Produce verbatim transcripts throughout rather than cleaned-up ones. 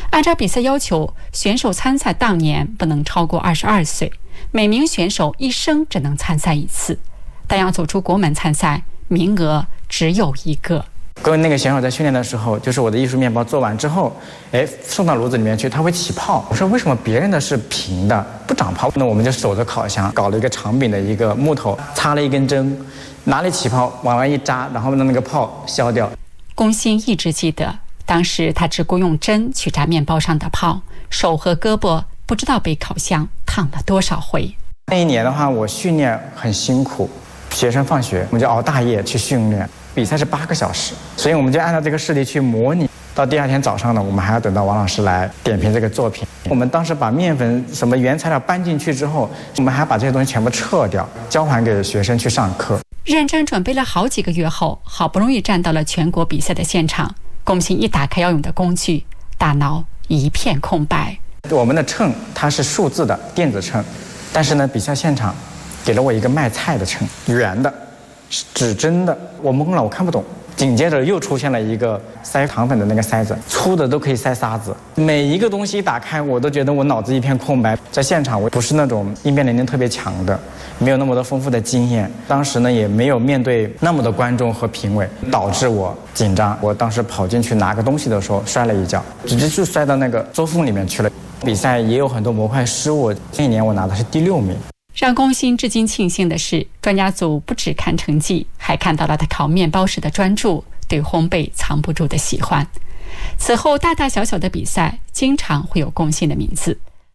按照比赛要求，选手参赛当年不能超过二十二岁，每名选手一生只能参赛一次，但要走出国门参赛，名额只有一个。 跟那个选手在训练的时候，就是我的艺术面包做完之后，哎，送到炉子里面去，它会起泡。我说为什么别人的是平的不长泡？那我们就守着烤箱，搞了一个长柄的一个木头，插了一根针，哪里起泡往外一扎，然后让那个泡消掉。 龚鑫一直记得，当时他只顾用针去扎面包上的泡，手和胳膊不知道被烤箱烫了多少回。 那一年的话，我训练很辛苦，学生放学我们就熬大夜去训练。比赛是八个小时，所以我们就按照这个事例去模拟。到第二天早上呢，我们还要等到王老师来点评这个作品。我们当时把面粉什么原材料搬进去之后，我们还把这些东西全部撤掉，交还给学生去上课。 认真准备了好几个月后，好不容易站到了全国比赛的现场。龚鑫一打开要用的工具，大脑一片空白。 我们的秤它是数字的电子秤，但是呢，比赛现场给了我一个卖菜的秤，圆的。指针的，我懵了，我看不懂。紧接着又出现了一个塞糖粉的那个塞子，粗的都可以塞沙子。每一个东西一打开，我都觉得我脑子一片空白。在现场，我不是那种应变能力特别强的，没有那么多丰富的经验。当时呢，也没有面对那么多观众和评委，导致我紧张。我当时跑进去拿个东西的时候，摔了一跤，直接就摔到那个桌缝里面去了。比赛也有很多模块失误，那一年我拿的是第六名。 让龚鑫至今庆幸的是，专家组不只看成绩，还看到了他烤面包时的专注，对烘焙藏不住的喜欢。此后大大小小的比赛经常会有龚鑫的名字。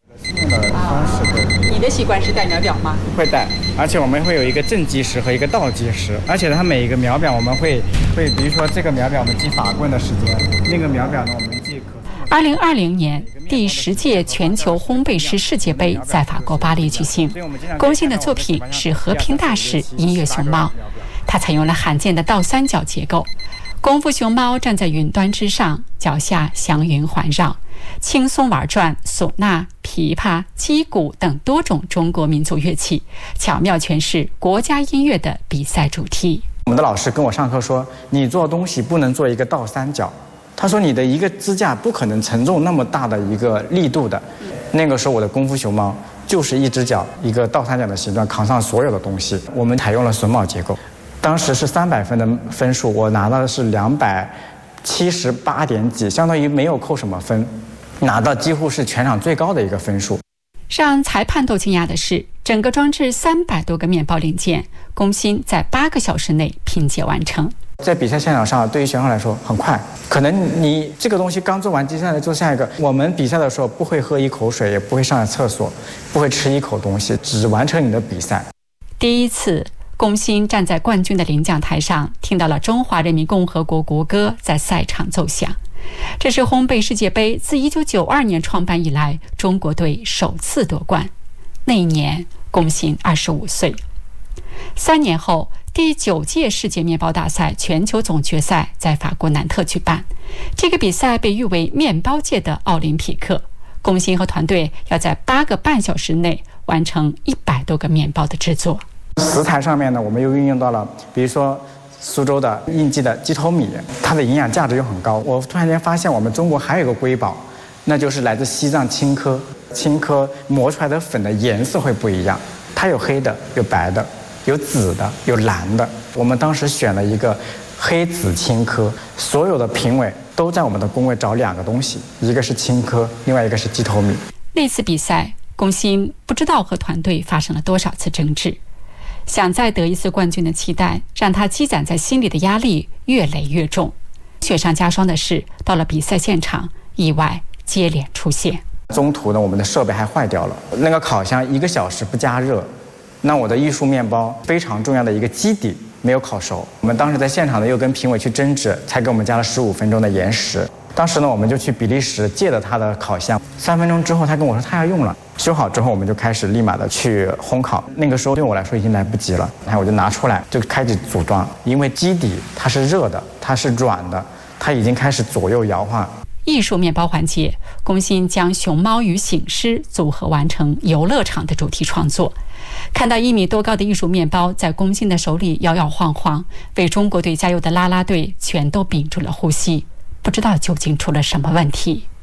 你的习惯是带秒表吗？ 会带，而且我们会有一个正计时和一个倒计时，而且它每一个秒表我们会会，比如说这个秒表我们记法棍的时间，那个秒表呢我们记可。 二零二零年第十届全球烘焙师世界杯在法国巴黎举行，龚鑫的作品是和平大使音乐熊猫，他采用了罕见的倒三角结构，功夫熊猫站在云端之上，脚下祥云环绕，轻松玩转唢呐、琵琶、击鼓等多种中国民族乐器，巧妙诠释国家音乐的比赛主题。 我们的老师跟我上课说，你做东西不能做一个倒三角，他说你的一个支架不可能承重那么大的一个力度的。那个时候我的功夫熊猫就是一只脚一个倒三角的形状扛上所有的东西。我们采用了榫卯结构，当时是三百分的分数，我拿到的是两百七十八点几，相当于没有扣什么分，拿到几乎是全场最高的一个分数。 让裁判都惊讶的是，整个装置三百多个面包零件，龚鑫在八个小时内拼接完成。 在比赛现场上，对于选手来说很快，可能你这个东西刚做完，接下来做下一个。我们比赛的时候不会喝一口水，也不会上厕所，不会吃一口东西，只完成你的比赛。 第一次，龚鑫站在冠军的领奖台上，听到了中华人民共和国国歌在赛场奏响。这是烘焙世界杯自一九九二年创办以来，中国队首次夺冠。那一年，龚鑫二十五岁。三年后，第九届世界面包大赛全球总决赛在法国南特举办。这个比赛被誉为面包界的奥林匹克。龚鑫和团队要在八个半小时内完成一百多个面包的制作。 食材上面呢，我们又运用到了，比如说苏州的应季的鸡头米，它的营养价值又很高。我突然间发现，我们中国还有一个瑰宝，那就是来自西藏青稞。青稞磨出来的粉的颜色会不一样，它有黑的，有白的，有紫的，有蓝的。我们当时选了一个黑紫青稞，所有的评委都在我们的工位找两个东西，一个是青稞，另外一个是鸡头米。 那次比赛，龚鑫不知道和团队发生了多少次争执，想再得一次冠军的期待让他积攒在心里的压力越累越重。雪上加霜的是，到了比赛现场，意外接连出现。 中途呢，我们的设备还坏掉了，那个烤箱一个小时不加热，那我的艺术面包非常重要的一个基底没有烤熟。我们当时在现场呢又跟评委去争执，才给我们加了十五分钟的延时。当时呢，我们就去比利时借了他的烤箱，三分钟之后他跟我说他要用了，修好之后我们就开始立马的去烘烤。那个时候对我来说已经来不及了，然后我就拿出来就开始组装，因为基底它是热的，它是软的，它已经开始左右摇晃。 艺术面包环节，龚鑫将熊猫与醒狮组合完成游乐场的主题创作。看到一米多高的艺术面包在龚鑫的手里摇摇晃晃，为中国队加油的啦啦队全都屏住了呼吸，不知道究竟出了什么问题。